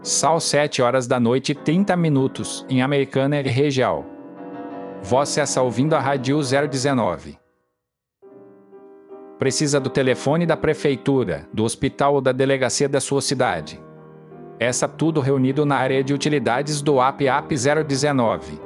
São 7 horas da noite e 30 minutos, em Americana e região. Você está ouvindo a Rádio 019. Precisa do telefone da prefeitura, do hospital ou da delegacia da sua cidade. Essa tudo reunido na área de utilidades do app 019.